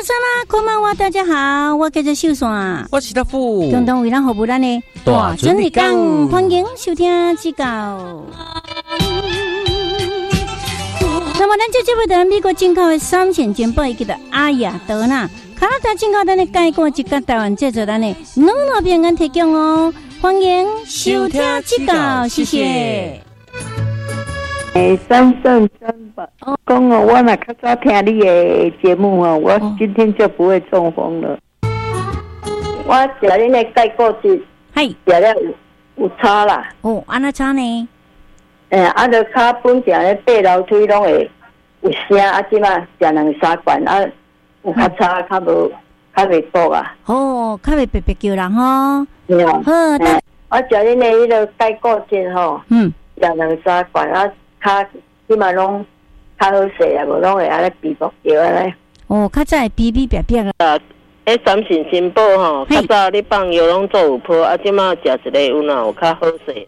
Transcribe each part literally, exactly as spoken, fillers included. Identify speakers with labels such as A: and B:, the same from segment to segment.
A: 山啦，こんばんは，大家好，我叫做秀山，
B: 我是大富，
A: 共同为咱服务咱的
B: 大
A: 准日讲，欢迎收听指教。那么，咱这节目在美国进口的三线金宝，伊叫做阿雅德纳，加拿大进口咱的介过一个台湾制作咱的两路平安提供哦，欢迎收听指教，谢谢。
C: 诶，三圣三宝，讲哦，我若较早听你的节目哦，我今天就不会中风了。我食恁的钙固质，
A: 嗨，
C: 食了有有差啦。
A: 哦，安那差呢？
C: 诶，啊，着脚本定咧爬楼梯拢会有声，啊，即马食两三罐，啊，有较差，较无较袂补啊。
A: 哦，较袂白白叫人吼。
C: 对啊。
A: 好，
C: 我食恁的迄个钙固质吼，嗯，食两三罐啊。较即嘛拢较好势啊，无拢会安尼比薄叫安尼。
A: 哦，较早会比比白白
C: 啊。迄三线新宝吼，较早你放药拢做有泡，啊，即马食一个有哪有较好势。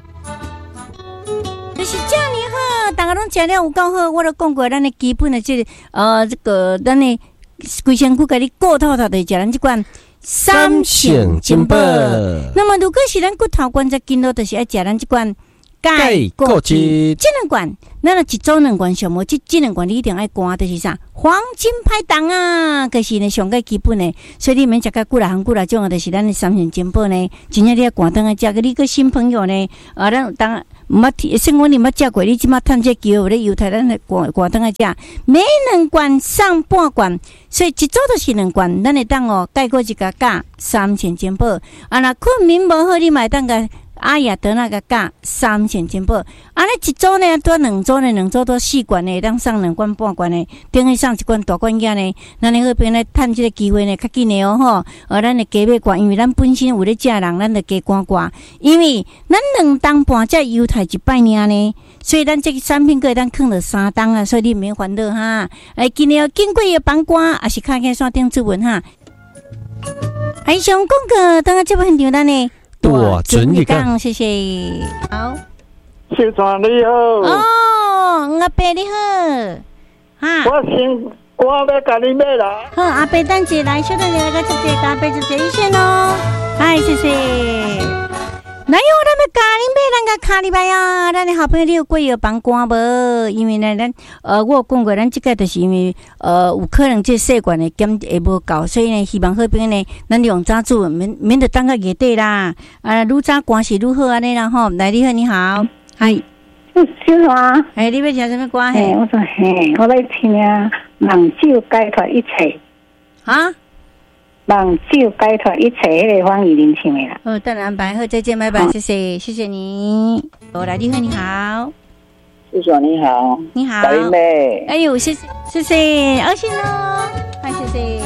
A: 就是这样好，大家拢食了有够好。我都讲过，咱的基本的这个、呃这个咱的规身躯，甲你顾透透的食咱这款三线金宝。那么如果是咱骨头关节筋络，就是爱食咱这款。钙固质，这两罐，咱若一周两罐上无，这这两罐你一定爱灌，就是啥黄金拍档啊，可、就是呢上个基本的，所以你免食个久啦，含久啦，种就是咱的三线金宝呢，真正你要灌灯啊，食个你个新朋友呢，啊，咱当毋捌生活你捌食过，你即马趁这机会有咧犹太咱的灌灌灯啊食，每两罐上半罐，所以一周都是两罐，咱会当哦，钙固质个加三线金宝，啊，若困眠无好，你嘛当个。阿雅德那个价三千金宝，安尼一周呢多两周呢，两周多四罐呢，当上两罐半罐呢，等于上一罐大罐仔呢，咱那边呢趁这个机会呢，较紧的哦吼，呃，咱的加买罐，因为咱本身有咧食人，咱就加罐罐，因为咱两当半只犹太一百年呢，所以咱这个产品可以当放了三当啊，所以你免烦恼哈。哎，今日经过的帮瓜，也是看看线顶指纹哈。哎，上讲个，当下这部很简单呢。
B: 大准日讲，
A: 谢谢。好，
D: 秀川你好。
A: 哦，阿伯你好。哈，
D: 我先我要甲你买啦。
A: 好，阿伯等下来，小等下来个接接阿伯就接一线哦。嗨，谢谢。来哟，咱们家里买咱个卡里拜啊，咱的好朋友你有过有帮关无？因为呢，咱呃，我有讲过，咱这个就是因为呃，有可能这细管的检会无够，所以呢，希望好朋友呢，咱用早做，免免得等到月底啦。啊，愈早关是愈好安尼啦吼。来，你好，你好，嗨，
C: 小华，
A: 哎，你要听什么歌？
C: 嘿，我说嘿，我来听啊，梦酒解脱一切。
A: 啊？
C: 梦酒解脱一切，迄个方怡玲唱的啦。
A: 哦，当然安排好，再见，拜拜，谢谢，谢谢你。哦，来，你好，你好，
C: 秀爽你好，
A: 你好，
C: 小英妹，
A: 哎呦，谢谢，谢谢，高兴哦，哎，谢谢。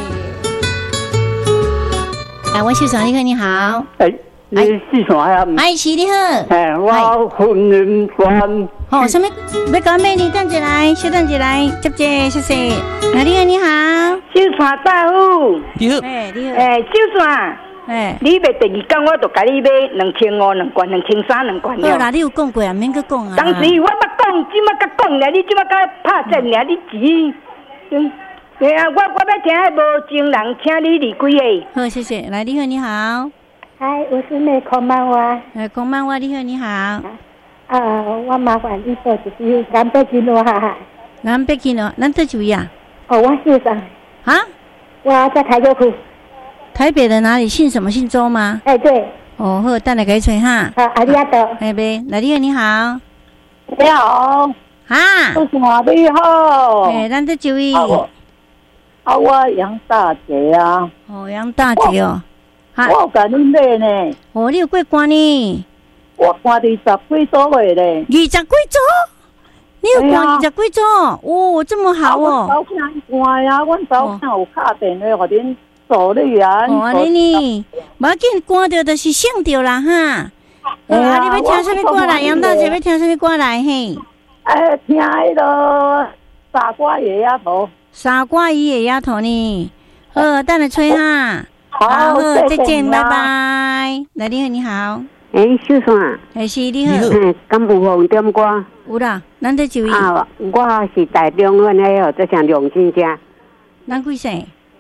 A: 哎，我秀爽，你好，你好，
D: 哎，你是啥呀？
A: 哎，是你好，
D: 哎，我婚姻观。
A: 好，什么？要讲咩？你等一来，稍等一来，接接，谢谢。哎，你好，你好，
C: 秀爽大夫，
B: 你好，
A: 哎，你好，
C: 哎，秀爽。哎，你买第二天我就甲你买两千五两罐，两千三两罐了。
A: 好啦，你有讲过啊，免搁讲啊。
C: 当时我捌讲，即马甲讲了，你即马甲拍阵了，你钱。嗯，对啊，我我要听迄无情人，请你离几个。
A: 好，谢谢。来，你好，你好。
E: 嗨，我是内孔曼娃。
A: 哎，孔曼娃，你好，你好。
E: 啊，我麻烦你做一支南北京罗哈哈。
A: 南北京罗，咱在注意啊。
E: 哦，我姓啥？
A: 啊？
E: 我在台北区。
A: 台北的哪里？姓什么？姓周吗？
E: 哎，对。
A: 哦，好，等下给你吹哈。
E: 啊，阿里阿多。
A: 哎呗，来，你好，你好。
C: 你好。
A: 啊。
C: 秀爽你好。
A: 哎，咱在注意。
C: 啊，我杨大姐啊。
A: 哦，杨大姐哦。
C: 我甲你买呢。
A: 哦，你有过关呢？
C: 我关伫十几组月咧。
A: 二十几组？你有关二十几组？哦，这么好哦。
C: 我早上关呀，阮早上有打电话互恁助理啊。
A: 哦，安尼呢，无要紧，关着就是省着啦哈。哎呀，你要听什么歌来？杨大姐要听什么歌来？嘿。
C: 哎，听迄个傻瓜野丫头。
A: 傻瓜伊野丫头呢？好，等下吹哈。
C: 好，
A: 再见，拜拜。来，你好，你好。
F: 哎，秀爽，
A: 哎是你好，
F: 嗯，敢有放点歌？
A: 有啦，咱在注意。
F: 啊，我是台中阮迄个，这像梁静家。
A: 咱几岁？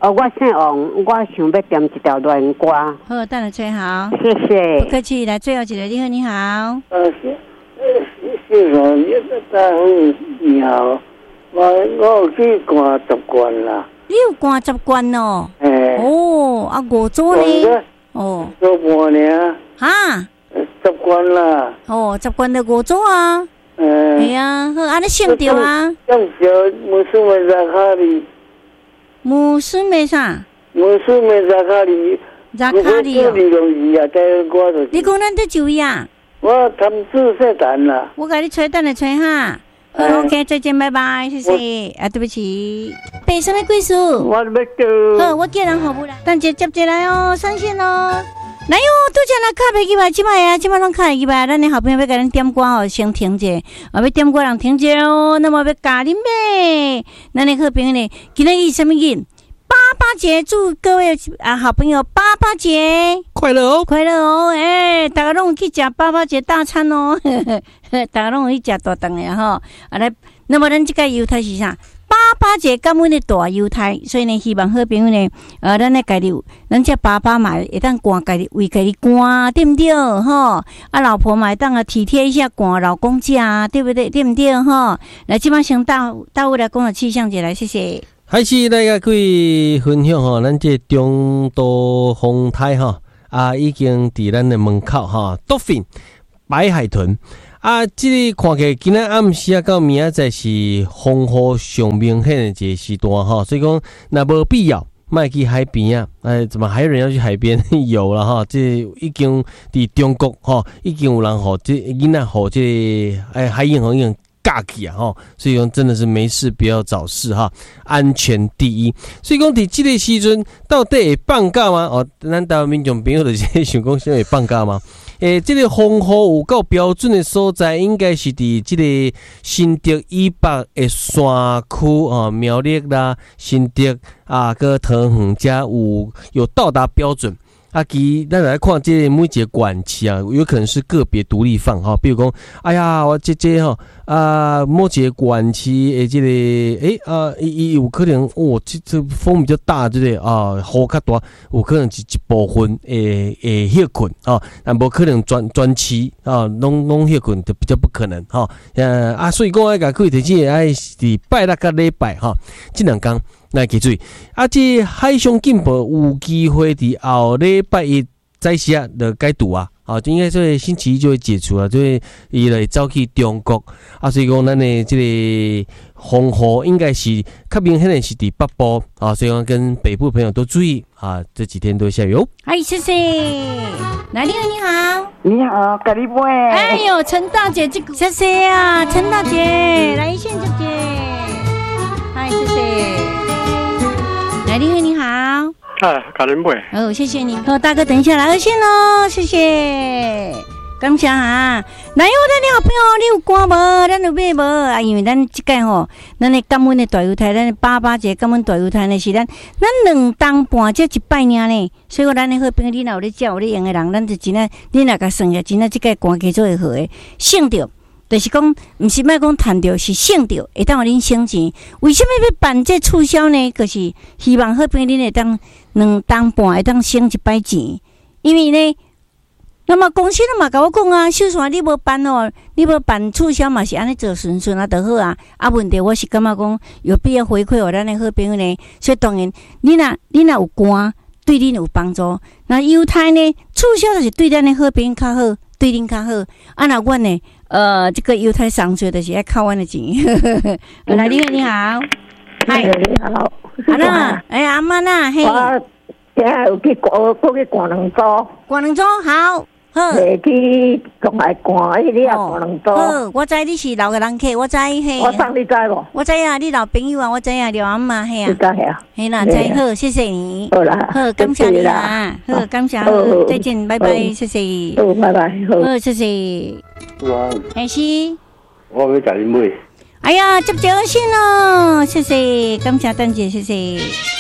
F: 哦，我姓王，我想要点一条恋歌。
A: 好，等下吹好。
F: 谢谢。
A: 不客气，来最后一个，你好，你好。
D: 呃，谢谢谢你大好，你好。我我有去看十关啦。
A: 你有看十关哦？
D: 诶。
A: 哦，啊，五组呢？哦。
D: 做半年。
A: 哈？
D: 十关啦。
A: 哦，十关的五组啊。
D: 诶。
A: 系啊，好，安尼姓着啊。
D: 像小穆斯梅扎卡里。
A: 穆斯梅啥？
D: 穆斯梅扎卡里。
A: 扎卡里哦。你讲咱在就医啊？
D: 我tham dự社团啦。
A: 我给你吹，等下吹哈。好 ，OK， 再见，拜拜，谢谢。啊，对不起，背什么鬼书？
D: 我要叫。
A: 好，我叫人好不啦？等接接进来哦，上线哦。来哟，拄只那卡袂记吧？即摆啊，即摆拢卡会记吧？咱的好朋友要甲咱点歌哦，先停者，啊，要点歌人停者哦。那么要教恁咩？咱的好朋友呢，今日是什么日？八八节，祝各位啊好朋友八八节
B: 快乐哦，
A: 快乐哦！哎、欸，大家拢去食八八节大餐哦，大家拢去食大顿的吼。啊来，那么咱这个犹太是啥？八八节感恩的大犹太，所以呢，希望好朋友呢，呃，咱来家己，咱这爸爸嘛会当寒家己为家己寒，对不对？吼，啊，老婆嘛会当啊体贴一下寒老公家，对不对？对不对？吼，来，今晚先到到位来讲个气象节来，谢谢。
B: 还是来甲各位分享吼，咱这中都风台吼啊，已经伫咱的门口吼 ，Dolphin 白海豚啊，这个看起来今仔暗时啊到明仔载是风雨上明显的一个时段吼，所以讲若无必要，莫去海边啊，哎，怎么还有人要去海边游了哈？这已经伫中国吼，已经有人吼这囡仔吼这哎海燕红燕。尬起啊吼，所以讲真的是没事不要找事哈，安全第一。所以讲伫这个时阵到底会放假吗？哦，咱台湾民众朋友就是想讲现在会放假吗？诶、欸，这个风雨有够标准的所在，应该是伫这个新竹以北的山区啊，苗栗啦、新竹啊，个桃园遮有有到达标准。啊，其咱来看这每一个管区啊，有可能是个别独立放哈，比如讲，哎呀，我这这哈啊，某一个管区诶，这个诶啊，伊伊有可能哦，这这风比较大，对不对啊？雨较大，有可能是一部分诶诶歇困啊，但无可能专专区啊，拢拢歇困就比较不可能哈。呃啊，所以讲爱甲各位提醒，爱是拜六甲礼拜哈，这两天。来记住，啊，这海上进步有机会伫后礼拜一早时啊，就解除啊，啊，应该说星期一就会解除了，就会伊来走去中国啊，所以讲咱的这个风雨应该是较明显的是伫北部啊，所以讲跟北部朋友都注意啊，这几天都会下雨哦。
A: 哎，谢谢，来，你好，你好，
D: 你好，咖喱妹。
A: 哎呦，陈大姐，这个谢谢啊，陈大姐，来一线姐姐，嗨，谢谢。来，你好，你好。
D: 哎，咖喱妹。
A: 哦，谢谢你。哦，大哥，等一下来二线喽，谢谢。感谢哈。来哟，咱的好朋友，你有歌无？咱有买无？啊，因为咱即个吼，咱的感恩的大犹太，咱的八八节感恩大犹太呢是咱咱两当半这一百年呢，所以讲咱的好朋友，你若有咧照有咧用的人，咱就真啊，你若甲算下，真啊，即个歌叫做会好的，省着。就是讲，毋是莫讲赚着，是省着，会当互恁省钱。为什么要办这促销呢？就是希望好朋友恁会当两当半会当省一摆钱。因为呢，那么公司都嘛甲我讲啊，秀山你无办哦，你无办促销嘛是安尼做顺顺啊，就好啊。啊，问题我是感觉讲有必要回馈互咱的好朋友呢。所以当然，你若你若有歌，对恁有帮助。那犹太呢，促销就是对咱的好朋友较好，对恁较好。啊，那阮呢？呃，这个犹太上学的是要靠我的钱。来，你好，你好，
E: 嗨，你好，
A: 阿娜，哎，阿妈呐，嘿，
E: 我今日有去过，过去逛两组，
A: 逛两组好，好，
E: 去同来逛，你也逛两组。
A: 好，我知你是老个人客，我知嘿。
E: 我送你知无？
A: 我知啊，你老朋友啊，我知啊，廖阿妈嘿啊。
E: 知道呀。
A: 嘿啦，知好，谢谢你。
E: 好啦，
A: 好，感谢你啦，好，感谢，再见，拜拜，谢谢。
E: 好，拜拜，
A: 好，谢谢。
D: 我
A: 还是
D: 我要甲你买。
A: 哎呀，接接线咯，谢谢，感谢邓姐，谢谢。